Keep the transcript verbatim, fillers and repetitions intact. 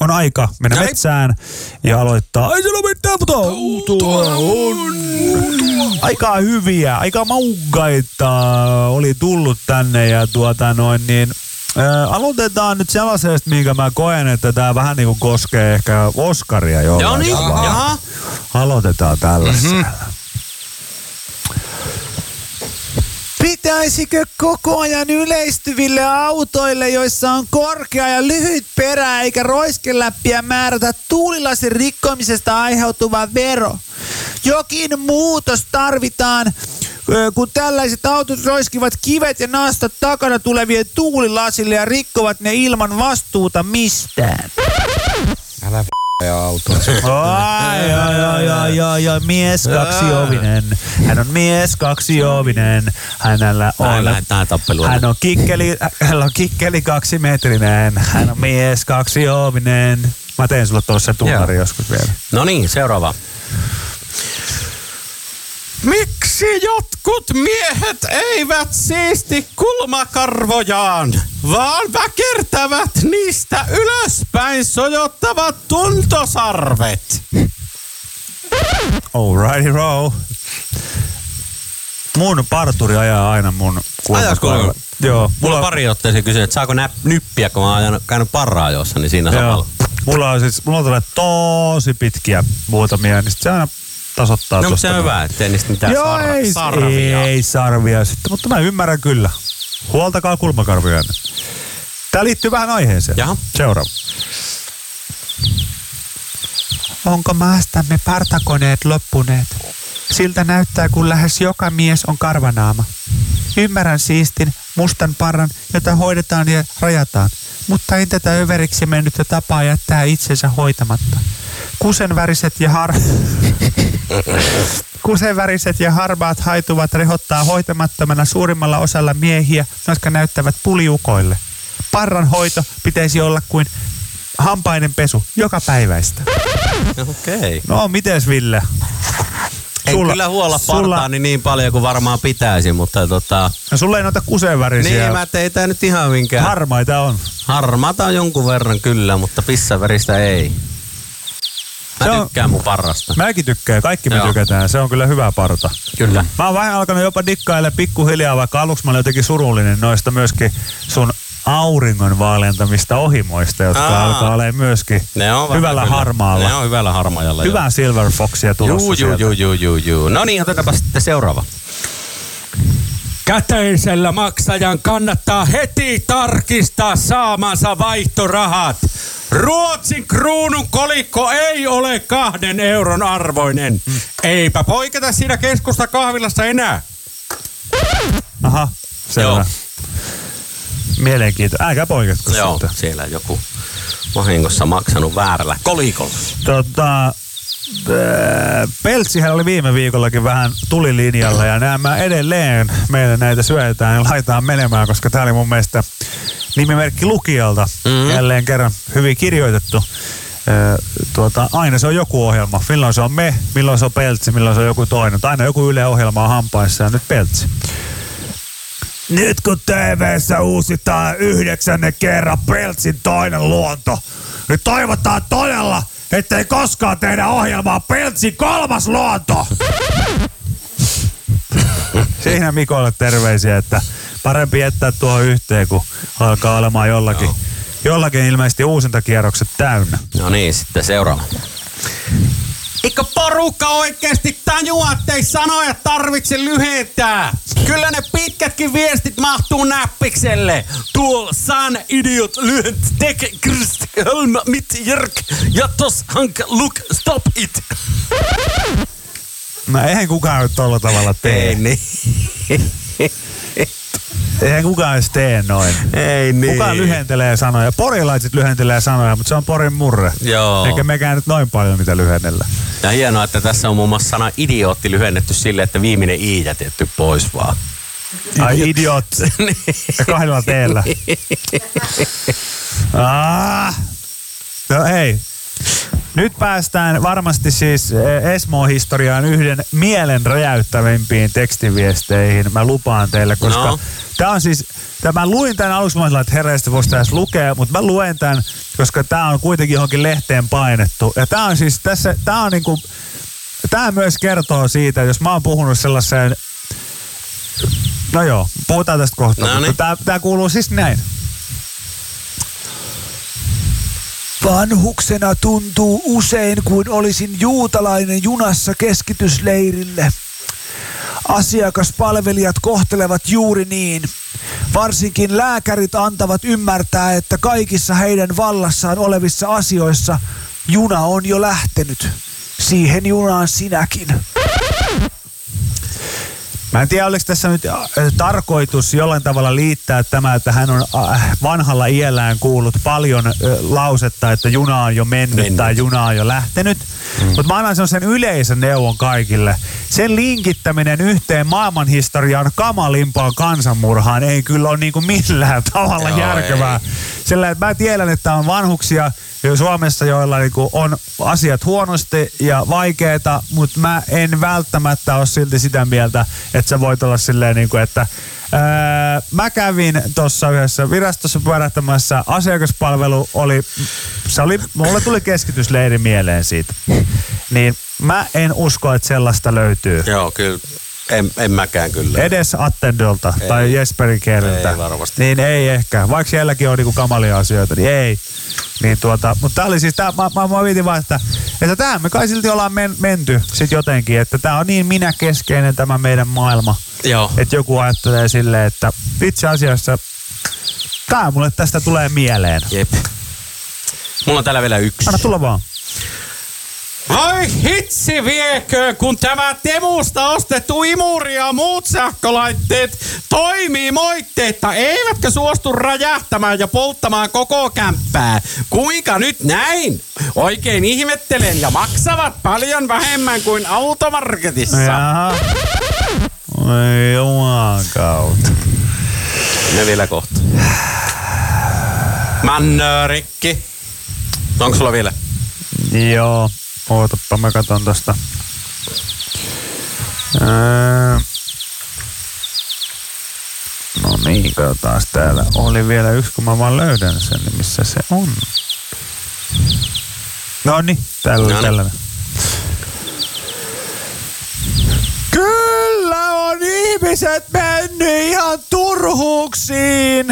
on aika mennä Jai. metsään ja aloittaa. Ei siellä ole mitään, mutta autoa on. Aika hyviä, aika maukkaita oli tullut tänne ja tuota noin niin. Ää, aloitetaan nyt sellaisesta, minkä mä koen, että tää vähän niinku koskee ehkä Oskaria jollain. Joo niin, jaha. Aloitetaan tällaisella. Mm-hmm. Pitäisikö koko ajan yleistyville autoille, joissa on korkea ja lyhyt perä eikä roiskeläppiä määrätä tuulilasin rikkomisesta aiheutuva vero? Jokin muutos tarvitaan, kun tällaiset autot roiskivat kivet ja nastat takana tulevien tuulilasille ja rikkovat ne ilman vastuuta mistään. Älä ja autoa. Ai, ai, ai, ai, ai, ai, mies kaksiovinen. Hän on mies kaksiovinen. Hänellä on, hän on kikkeli, hän on kikkeli kaksimetrinen. Hän on mies kaksiovinen. Mä teen sulle tuossa tunnari joskus vielä. No niin, seuraava. Miksi jotkut miehet eivät siisti kulmakarvojaan, vaan väkertävät niistä ylöspäin sojottavat tuntosarvet? Alrighty row. Mun parturi ajaa aina mun kulmakarvoja. Joo. Mulla on pari otteeseen kysynyt, että saako nä- nyppiä, kun mä oon käynyt parraa jossa, niin siinä samalla. Mulla on siis, mulla on tulee tosi pitkiä muutamia, niin sit se aina tasoittaa. No se on hyvä, ettei niistä mitään Joo, sar- ei, sarvia. Ei sarvia sitten, mutta mä ymmärrän kyllä. Huoltakaa kulmakarvoja. Tää liittyy vähän aiheeseen. Jaha. Seuraava. Onko maastamme partakoneet loppuneet? Siltä näyttää, kun lähes joka mies on karvanaama. Ymmärrän siistin mustan parran, jota hoidetaan ja rajataan. Mutta ei tätä överiksi mennyttä tapaa jättää itsensä hoitamatta. Kusenväriset ja har... Kusenväriset ja harmaat haituvat rehottaa hoitamattomana suurimmalla osalla miehiä, jotka näyttävät puliukoille. Parran hoito pitäisi olla kuin hampainen pesu, joka päiväistä. Okei. Okay. No, mites Ville? En sulla, kyllä huolla partaani sulla... niin paljon kuin varmaan pitäisi, mutta tota... No sulla ei noita kusenvärisiä. Niin, mä tein tää nyt ihan minkään. Harmaita on. Harmaita on jonkun verran kyllä, mutta pissaväristä ei. Mä se tykkään on... mun parrasta. Mäkin tykkään, kaikki me Joo. tykätään. Se on kyllä hyvä parta. Kyllä. Mä oon vähän alkanut jopa dikkailla pikkuhiljaa, vaikka aluksi mä olin jotenkin surullinen noista myöskin sun auringon vaalentamista ohimoista, jotka Aa. alkaa olemaan myöskin hyvällä kyllä. harmaalla. Ne on hyvällä harmaajalla. Hyvää jo. Silver Foxia tulossa juu, juu, juu, juu, juu, juu. No niin, otetaanpa sitten seuraava. Käteisellä maksajan kannattaa heti tarkistaa saamansa vaihtorahat. Ruotsin kruunun kolikko ei ole kahden euron arvoinen. Mm. Eipä poiketa siinä keskusta kahvilassa enää. Aha, selvä. Mielenkiintoista. Älkää poiketko Joo, sitten. siellä joku vahingossa maksanut väärällä kolikolla. Tota, Peltsihän oli viime viikollakin vähän tulilinjalla ja nämä edelleen meille näitä syötetään ja laitetaan menemään, koska tää oli mun mielestä nimimerkki lukijalta. Mm-hmm. Jälleen kerran hyvin kirjoitettu. Tuota, aina se on joku ohjelma. Milloin se on me, milloin se on Peltsi, milloin se on joku toinen. Aina joku Yle-ohjelma on hampaissa ja nyt Peltsi. Nyt kun T V:ssä uusitaan yhdeksännen kerran Peltsin toinen luonto, niin toivotaan todella, ettei koskaan tehdä ohjelmaa Peltsin kolmas luonto. Siinä Mikolle terveisiä, että parempi jättää tuohon yhteen, kun alkaa olemaan jollakin, no. jollakin ilmeisesti uusintakierrokset täynnä. No niin, sitten seuraava. Eikö porukka oikeesti tajua, ettei sanoja tarvitse lyhentää? Kyllä ne pitkätkin viestit mahtuu näppikselle. Tuol san idiot lyhent tek krist hölmä mit järk ja tos hank look stop it. No eihän kukaan nyt tolla tavalla tee. Ei niin. Eihän kukaan edes tee noin. Ei niin. Kukaan lyhentelee sanoja. Porilaiset lyhentelee sanoja, mutta se on Porin murre. Joo. Eikä mekään nyt noin paljon niitä lyhennellä. Ja hienoa, että tässä on muun muassa sana idiootti lyhennetty sille, että viimeinen i jätetty pois vaan. Ai idiot. Ja kahdella teellä. Ah. No hei. Nyt päästään varmasti siis Esmo-historiaan yhden mielen räjäyttävimpiin tekstiviesteihin. Mä lupaan teille, koska no. tää on siis, tää mä luin tän aluksi, mä olin, että herra, sitä voisi tässä lukea, mutta mä luen tän, koska tää on kuitenkin johonkin lehteen painettu. Ja tää on siis tässä, tää on niinku, tää myös kertoo siitä, jos mä oon puhunut sellaiseen, no joo, puhutaan tästä kohta, no niin. mutta tää, tää kuuluu siis näin. Vanhuksena tuntuu usein kuin olisin juutalainen junassa keskitysleirille. Asiakaspalvelijat kohtelevat juuri niin. Varsinkin lääkärit antavat ymmärtää, että kaikissa heidän vallassaan olevissa asioissa juna on jo lähtenyt. Siihen junaan sinäkin. Mä en tiedä, oliko tässä nyt tarkoitus jollain tavalla liittää tämä, että hän on vanhalla iällään kuullut paljon lausetta, että juna on jo mennyt, mennyt. tai juna on jo lähtenyt. Mm. Mutta mä annan sen yleisen neuvon kaikille. Sen linkittäminen yhteen maailmanhistorian kamalimpaan kansanmurhaan ei kyllä ole niinku millään tavalla Joo, järkevää. Sillä että mä tiedän, että on vanhuksia Suomessa, joilla niinku on asiat huonosti ja vaikeita, mutta mä en välttämättä ole silti sitä mieltä, että sä voit olla silleen niinku, että ää, mä kävin tuossa yhdessä virastossa pyörähtämässä, asiakaspalvelu oli, se oli, mulle tuli keskitysleiri mieleen siitä. Niin mä en usko, että sellaista löytyy. Joo, kyllä. En, en mäkään kyllä. Edes Attendolta ei. Tai Jesperin Kerriltä. Ei varmasti. Niin ei ehkä. Vaikka sielläkin on niinku kamalia asioita, niin ei. Niin tuota, mutta tää oli siis, tää, mä, mä, mä viitin vaan, että, että tähän me kai silti ollaan men, menty sit jotenkin, että tää on niin minäkeskeinen tämä meidän maailma. Joo. Että joku ajattelee silleen, että itse asiassa tää mulle tästä tulee mieleen. Jep. Mulla on täällä vielä yksi. Anna tulla vaan. Ai hitsi viekö, kun tämä Temusta ostettu imuri ja muut sähkölaitteet toimii moitteetta, eivätkä suostu räjähtämään ja polttamaan koko kämppää. Kuinka nyt näin? Oikein ihmettelen ja maksavat paljon vähemmän kuin automarketissa. Jaha. Oi juman kautta. Ne vielä kohta. Mannörikki. Onko sulla vielä? Joo. Ootappa, mä katon tosta. Öö. No niin, katsotaan täällä. Oli vielä yksi, kun mä vaan löydän sen, niin missä se on. No niin, täällä oli tällainen. Kyllä on ihmiset mennyt ihan turhuuksiin.